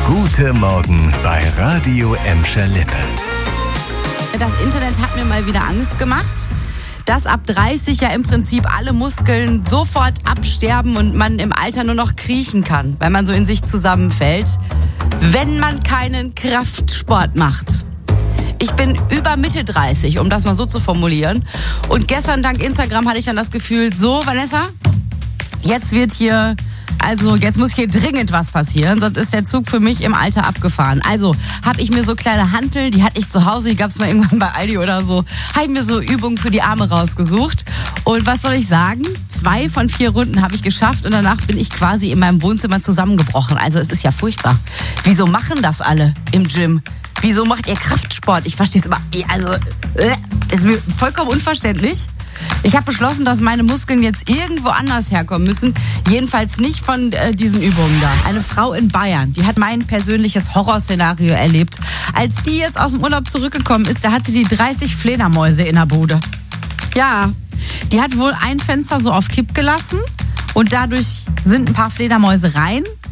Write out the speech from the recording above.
Guten Morgen bei Radio Emscher Lippe. Das Internet hat mir mal wieder Angst gemacht, dass ab 30 ja im Prinzip alle Muskeln sofort absterben und man im Alter nur noch kriechen kann, weil man so in sich zusammenfällt, wenn man keinen Kraftsport macht. Ich bin über Mitte 30, um das mal so zu formulieren. Und gestern dank Instagram hatte ich dann das Gefühl, so Vanessa, jetzt muss hier dringend was passieren, sonst ist der Zug für mich im Alter abgefahren. Also habe ich mir so kleine Hanteln, die hatte ich zu Hause, die gab es mal irgendwann bei Aldi oder so, habe ich mir so Übungen für die Arme rausgesucht. Und was soll ich sagen? 2 von 4 Runden habe ich geschafft und danach bin ich quasi in meinem Wohnzimmer zusammengebrochen. Also es ist ja furchtbar. Wieso machen das alle im Gym? Wieso macht ihr Kraftsport? Ich verstehe es immer. Ist mir vollkommen unverständlich. Ich habe beschlossen, dass meine Muskeln jetzt irgendwo anders herkommen müssen. Jedenfalls nicht von diesen Übungen da. Eine Frau in Bayern, die hat mein persönliches Horrorszenario erlebt. Als die jetzt aus dem Urlaub zurückgekommen ist, da hatte die 30 Fledermäuse in der Bude. Ja, die hat wohl ein Fenster so auf Kipp gelassen und dadurch sind ein paar Fledermäuse rein.